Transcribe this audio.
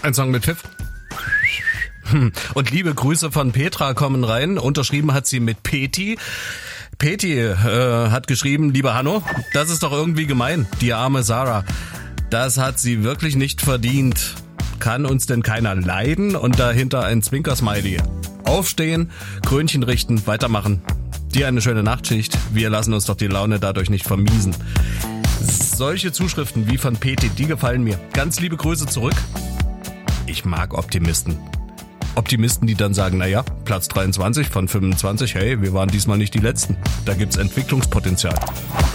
Ein Song mit Pfiff. Und liebe Grüße von Petra kommen rein. Unterschrieben hat sie mit Peti. Peti hat geschrieben, lieber Hanno, das ist doch irgendwie gemein, die arme Sarah. Das hat sie wirklich nicht verdient. Kann uns denn keiner leiden? Und dahinter ein Zwinker-Smiley. Aufstehen, Krönchen richten, weitermachen. Dir eine schöne Nachtschicht. Wir lassen uns doch die Laune dadurch nicht vermiesen. Solche Zuschriften wie von Peti, die gefallen mir. Ganz liebe Grüße zurück. Ich mag Optimisten. Optimisten, die dann sagen, naja, Platz 23 von 25, hey, wir waren diesmal nicht die Letzten. Da gibt's Entwicklungspotenzial.